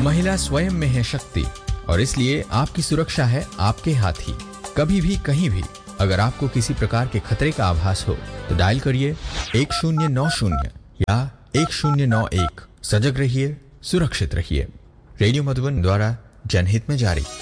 महिला स्वयं में है शक्ति और इसलिए आपकी सुरक्षा है आपके हाथ ही। कभी भी कहीं भी अगर आपको किसी प्रकार के खतरे का आभास हो तो डायल करिए 1090 या 1091। सजग रहिए, सुरक्षित रहिए। रेडियो मधुबन द्वारा जनहित में जारी।